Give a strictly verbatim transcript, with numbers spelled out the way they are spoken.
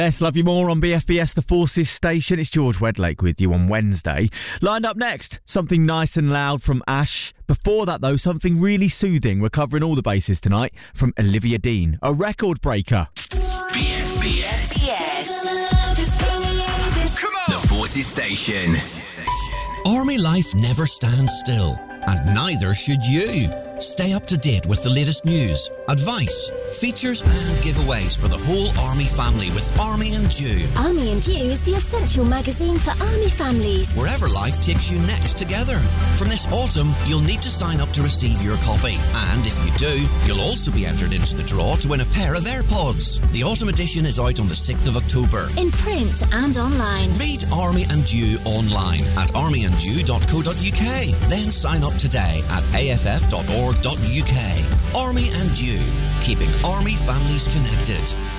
Yes, love you more on B F B S The Forces station. It's George Wedlake with you on Wednesday. Lined up next, something nice and loud from Ash. Before that, though, something really soothing. We're covering all the bases tonight from Olivia Dean, a record breaker. B F B S. B S. Come on. The Forces station. Army life never stands still, and neither should you. Stay up to date with the latest news, advice, features and giveaways for the whole Army family with Army and Dew. Army and Dew is the essential magazine for Army families. Wherever life takes you next together. From this autumn, you'll need to sign up to receive your copy. And if you do, you'll also be entered into the draw to win a pair of AirPods. The autumn edition is out on the sixth of October. In print and online. Read Army and Dew online at army and dew dot co dot uk. Then sign up today at a f f dot org dot u k. Army and Dew, keeping Army families connected.